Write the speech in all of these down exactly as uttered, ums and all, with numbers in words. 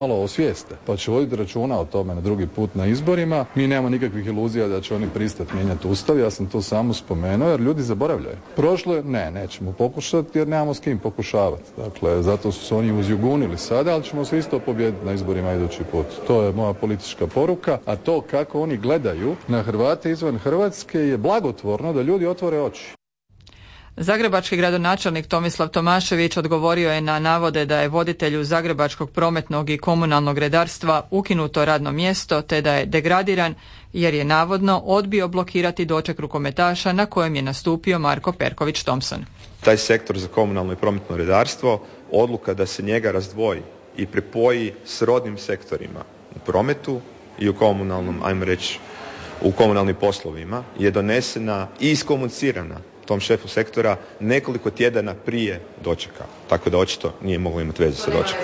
malo osvijeste, pa će voditi računa o tome na drugi put na izborima. Mi nemamo nikakvih iluzija da će oni pristati mijenjati ustav, ja sam to samo spomenuo jer ljudi zaboravljaju. Prošlo je, ne, nećemo pokušati jer nemamo s kim pokušavati. Dakle, zato su se oni uzjugunili sada, ali ćemo se isto pobijediti na izborima idući put. To je moja politička poruka, a to kako oni gledaju na Hrvate izvan Hrvatske je blagotvorno da ljudi otvore oči. Zagrebački gradonačelnik Tomislav Tomašević odgovorio je na navode da je voditelju zagrebačkog prometnog i komunalnog redarstva ukinuto radno mjesto te da je degradiran jer je navodno odbio blokirati doček rukometaša na kojem je nastupio Marko Perković Thompson. Taj sektor za komunalno i prometno redarstvo, odluka da se njega razdvoji i pripoji srodnim sektorima u prometu i u komunalnom, ajmo reći, u komunalnim poslovima je donesena i iskomunicirana tom šefu sektora nekoliko tjedana prije dočeka. Tako da očito nije moglo imati veze sa dočekom.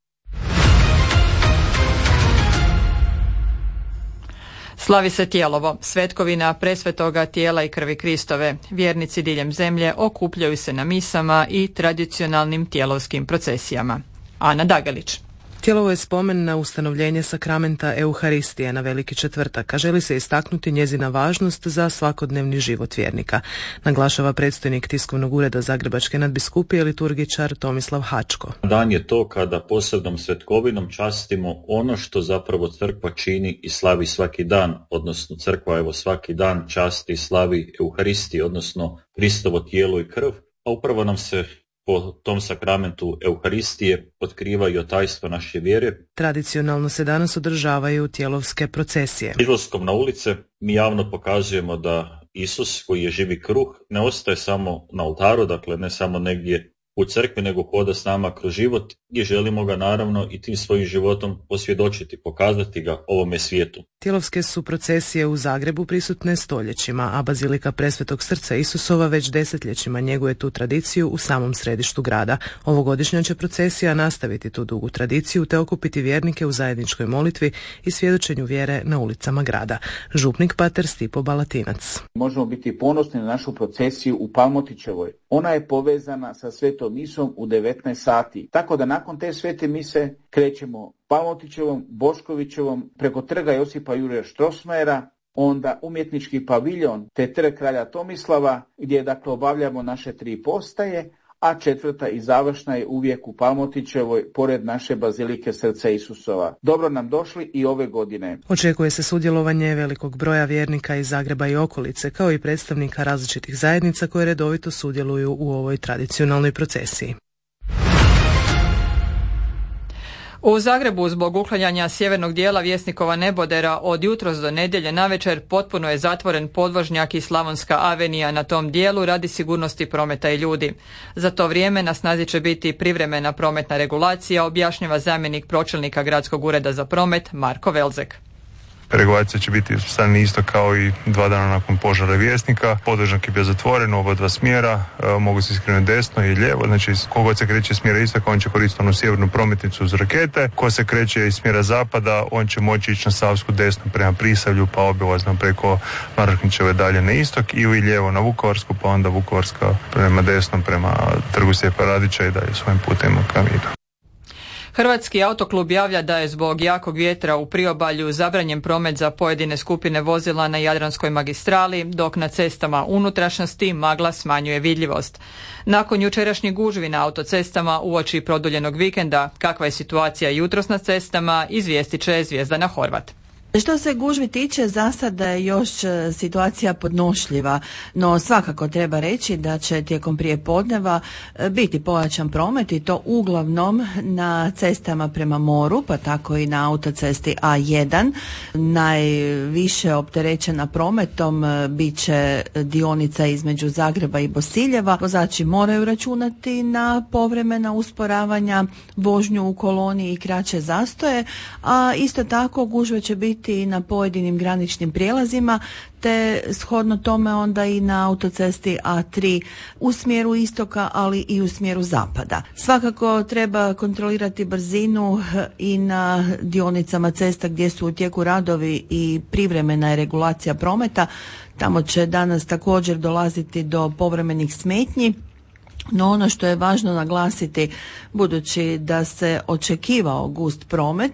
Slavi se Tijelovo, svetkovina presvetoga tijela i krvi Kristove. Vjernici diljem zemlje okupljaju se na misama i tradicionalnim tijelovskim procesijama. Ana Dagalić. Tijelovo je spomen na ustanovljenje sakramenta Euharistije na Veliki četvrtak, a želi se istaknuti njezina važnost za svakodnevni život vjernika. Naglašava predstojnik tiskovnog ureda Zagrebačke nadbiskupije liturgičar Tomislav Hačko. Dan je to kada posebnom svetkovinom častimo ono što zapravo crkva čini i slavi svaki dan, odnosno crkva evo svaki dan časti i slavi Euharistiju, odnosno Kristovo tijelo i krv, a upravo nam se po tom sakramentu Euharistije otkrivaju tajstva naše vjere. Tradicionalno se danas održavaju tijelovske procesije. Izlaskom na ulice mi javno pokazujemo da Isus, koji je živi kruh, ne ostaje samo na oltaru, dakle ne samo negdje u crkvi, nego hoda s nama kroz život i želimo ga naravno i tim svojim životom posvjedočiti, pokazati ga ovome svijetu. Tijelovske su procesije u Zagrebu prisutne stoljećima, a Bazilika Presvetog Srca Isusova već desetljećima njeguje tu tradiciju u samom središtu grada. Ovogodišnja će procesija nastaviti tu dugu tradiciju te okupiti vjernike u zajedničkoj molitvi i svjedočenju vjere na ulicama grada. Župnik pater Stipo Balatinac. Možemo biti ponosni na našu procesiju u Palmotićevoj. Ona je povezana sa svetom misom u devetnaest sati. Tako da nakon te svete mise krećemo Palmotićevom, Boškovićevom, preko trga Josipa Jurja Strossmayera, onda umjetnički paviljon te trg kralja Tomislava, gdje dakle obavljamo naše tri postaje, a četvrta i završna je uvijek u Palmotićevoj, pored naše Bazilike Srca Isusova. Dobro nam došli i ove godine. Očekuje se sudjelovanje velikog broja vjernika iz Zagreba i okolice, kao i predstavnika različitih zajednica koje redovito sudjeluju u ovoj tradicionalnoj procesiji. U Zagrebu zbog uklanjanja sjevernog dijela Vjesnikova nebodera od jutros do nedjelje navečer potpuno je zatvoren podvožnjak i Slavonska avenija na tom dijelu radi sigurnosti prometa i ljudi. Za to vrijeme na snazi će biti privremena prometna regulacija, objašnjava zamjenik pročelnika Gradskog ureda za promet Marko Velzek. Regulacija će biti stani isto kao i dva dana nakon požara Vjesnika. Podvožnjak je bio zatvoren u oba dva smjera, e, mogu se skrenuti desno i lijevo, znači kogod se kreće iz smjera istoka, on će koristiti onu sjevernu prometnicu uz rakete, ko se kreće iz smjera zapada, on će moći ići na Savsku desno prema Prisavlju, pa obilazno preko Maraknićeve dalje na istok i lijevo na Vukovarsku, pa onda Vukovarska prema desnom prema Trgu Stjepana Radića i dalje svojim putem ka Vidu. Hrvatski autoklub javlja da je zbog jakog vjetra u priobalju zabranjen promet za pojedine skupine vozila na Jadranskoj magistrali, dok na cestama unutrašnjosti magla smanjuje vidljivost. Nakon jučerašnjih gužvi na autocestama uoči produljenog vikenda, kakva je situacija jutros na cestama, izvijestit će Zvjezdana Horvat. Što se gužvi tiče, za sada je još situacija podnošljiva, no svakako treba reći da će tijekom prijepodneva biti pojačan promet i to uglavnom na cestama prema moru, pa tako i na autocesti A jedan. Najviše opterećena prometom bit će dionica između Zagreba i Bosiljeva. Vozači moraju računati na povremena usporavanja, vožnju u koloni i kraće zastoje, a isto tako gužve će biti i na pojedinim graničnim prijelazima, te shodno tome onda i na autocesti A tri u smjeru istoka, ali i u smjeru zapada. Svakako treba kontrolirati brzinu i na dionicama cesta gdje su u tijeku radovi i privremena je regulacija prometa. Tamo će danas također dolaziti do povremenih smetnji. No ono što je važno naglasiti, budući da se očekivao gust promet,